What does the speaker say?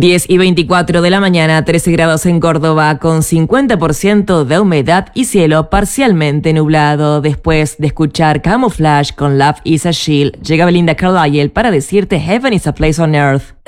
10:24 de la mañana, 13 grados en Córdoba, con 50% de humedad y cielo parcialmente nublado. Después de escuchar Camouflage con Love is a Shield, llega Belinda Carlisle para decirte Heaven is a Place on Earth.